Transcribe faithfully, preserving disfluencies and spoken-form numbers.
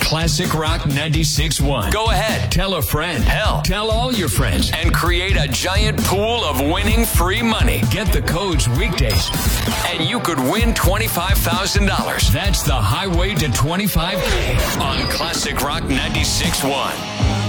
Classic Rock ninety-six point one. Go ahead, tell a friend. Hell, tell all your friends and create a giant pool of winning free money. Get the codes weekdays and you could win twenty-five thousand dollars. That's the highway to twenty-five K on Classic Rock ninety-six point one.